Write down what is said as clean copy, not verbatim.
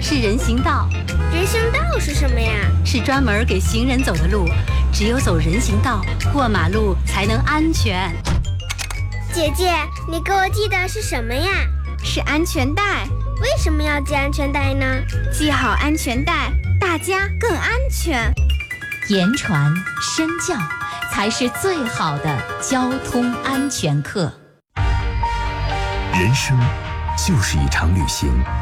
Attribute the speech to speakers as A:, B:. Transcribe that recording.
A: 是人行道。
B: 人行道是什么呀？
A: 是专门给行人走的路，只有走人行道，过马路才能安全。
B: 姐姐，你给我系的是什么呀？
C: 是安全带。
B: 为什么要系安全带呢？
C: 系好安全带，大家更安全。
D: 言传身教，才是最好的交通安全课。
E: 人生就是一场旅行。